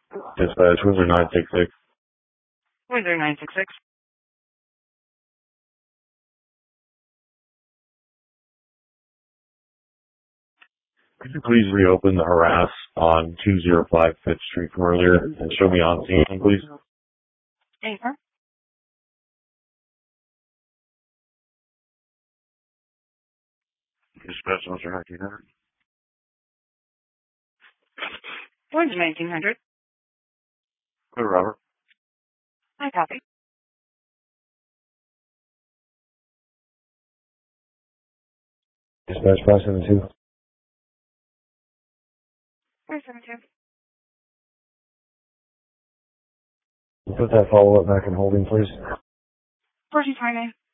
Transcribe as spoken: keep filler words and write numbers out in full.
Dispatch, Windsor nine six six. Windsor nine six six. Could you please reopen the harass on two oh five Fifth Street from earlier and show me on scene, please? Anchor. Dispatch, Windsor nineteen hundred. Windsor nineteen hundred. Good, Robert. I copy. Dispatch five seven two. five seven two. Put that follow-up back in holding, please. Person primary.